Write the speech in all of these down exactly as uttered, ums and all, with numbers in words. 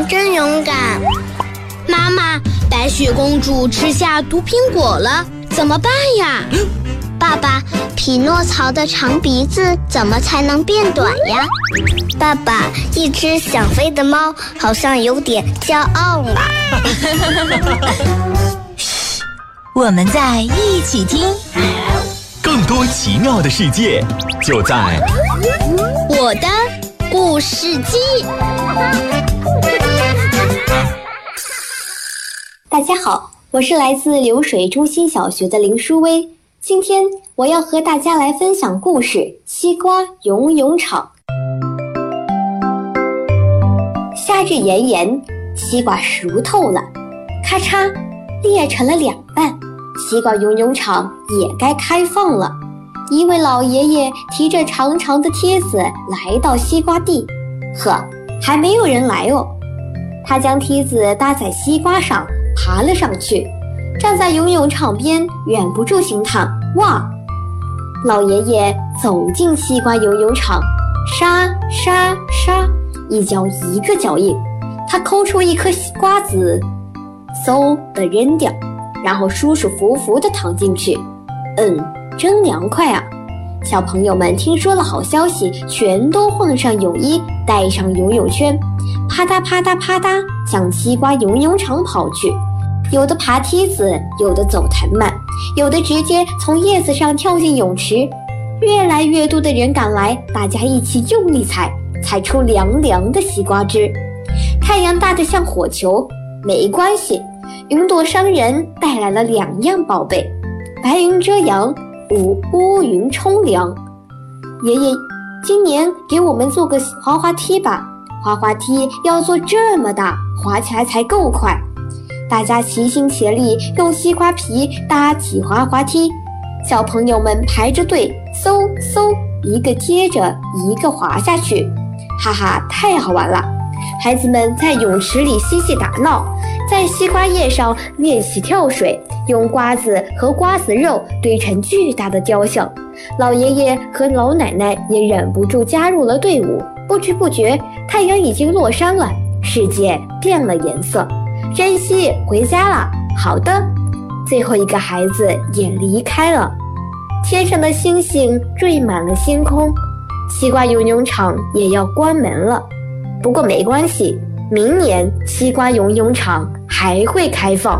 真勇敢。妈妈，白雪公主吃下毒苹果了，怎么办呀？ 爸爸，匹诺曹的长鼻子怎么才能变短呀？爸爸，一只想飞的猫好像有点骄傲了。 嘘，我们在一起听。 更多奇妙的世界就在我的故事机。 大家好，我是来自流水中心小学的林舒薇。今天我要和大家来分享故事《西瓜游泳场》。夏日炎炎，西瓜熟透了，咔嚓裂成了两半，西瓜游泳场也该开放了。一位老爷爷提着长长的梯子来到西瓜地，呵，还没有人来哦。他将梯子搭在西瓜上，爬了上去，站在游泳场边，忍不住惊叹：哇！老爷爷走进西瓜游泳场，沙沙沙，一脚一个脚印。他抠出一颗瓜子，嗖的扔掉，然后舒舒服服地躺进去。嗯，真凉快啊！小朋友们听说了好消息，全都换上泳衣，带上游泳圈，啪嗒啪嗒啪嗒向西瓜游泳场跑去。有的爬梯子，有的走藤蔓，有的直接从叶子上跳进泳池。越来越多的人赶来，大家一起用力踩，踩出凉凉的西瓜汁。太阳大得像火球，没关系，云朵商人带来了两样宝贝：白云遮阳，乌乌云冲凉。爷爷，今年给我们做个滑滑梯吧，滑滑梯要做这么大，滑起来才够快。大家齐心协力，用西瓜皮搭起滑滑梯，小朋友们排着队，嗖嗖，一个接着一个滑下去，哈哈，太好玩了！孩子们在泳池里嬉戏打闹，在西瓜叶上练习跳水，用瓜子和瓜子肉堆成巨大的雕像。老爷爷和老奶奶也忍不住加入了队伍。不知不觉，太阳已经落山了，世界变了颜色。珍惜，回家了。好的，最后一个孩子也离开了。天上的星星缀满了星空，西瓜游泳场也要关门了。不过没关系，明年西瓜游泳场还会开放。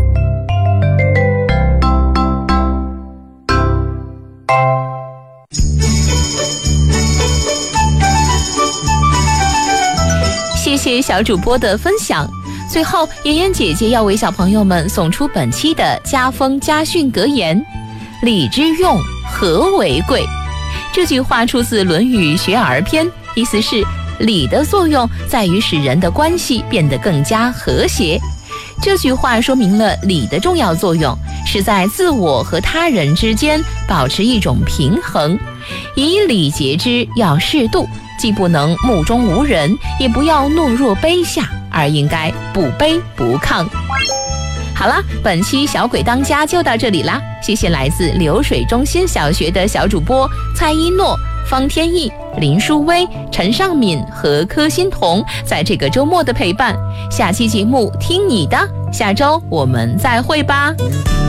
谢谢小主播的分享。最后，妍妍姐姐要为小朋友们送出本期的家风家训格言：礼之用，和为贵。这句话出自《论语·学而篇》，意思是礼的作用在于使人的关系变得更加和谐。这句话说明了礼的重要作用是在自我和他人之间保持一种平衡，以礼节之要适度，既不能目中无人，也不要懦弱卑下，而应该不卑不亢。好了，本期小鬼当家就到这里啦，谢谢来自流水中心小学的小主播蔡一诺、方天意、林舒薇、陈尚敏和柯欣彤在这个周末的陪伴。下期节目听你的，下周我们再会吧。